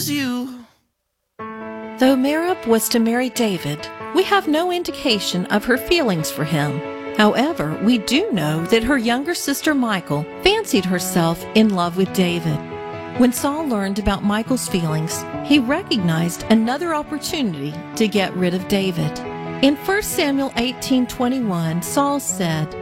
you. Though Merab was to marry David, we have no indication of her feelings for him. However, we do know that her younger sister Michal fancied herself in love with David. When Saul learned about Michal's feelings, he recognized another opportunity to get rid of David. In 1 Samuel 18:21, Saul said,